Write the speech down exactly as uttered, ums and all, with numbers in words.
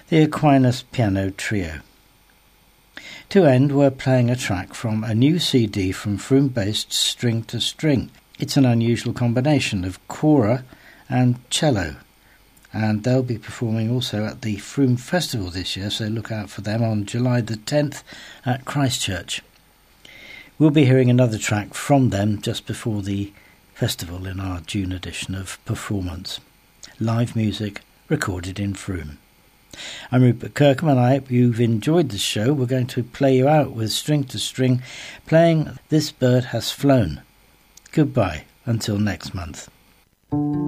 the Aquinas Piano Trio. To end, we're playing a track from a new C D from Frome-based String to String. It's an unusual combination of kora and cello, and they'll be performing also at the Frome Festival this year, so look out for them on July the tenth at Christchurch. We'll be hearing another track from them just before the festival in our June edition of Performance. Live music recorded in Frome. I'm Rupert Kirkham, and I hope you've enjoyed the show. We're going to play you out with String to String, playing This Bird Has Flown. Goodbye until next month.